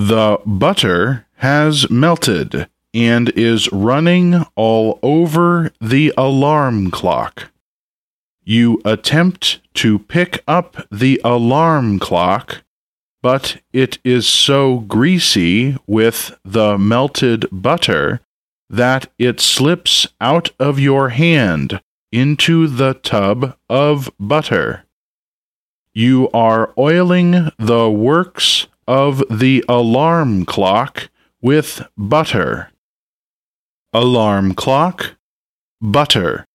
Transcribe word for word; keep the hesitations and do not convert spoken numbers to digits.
The butter has melted and is running all over the alarm clock. You attempt to pick up the alarm clock, but it is so greasy with the melted butter that it slips out of your hand into the tub of butter. You are oiling the works of the alarm clock with butter. Alarm clock, butter.